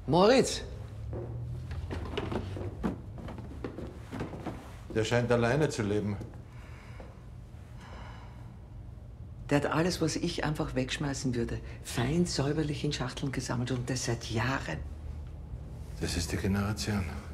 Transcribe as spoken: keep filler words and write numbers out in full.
Moritz! Der scheint alleine zu leben. Der hat alles, was ich einfach wegschmeißen würde, fein säuberlich in Schachteln gesammelt und das seit Jahren. Das ist die Generation.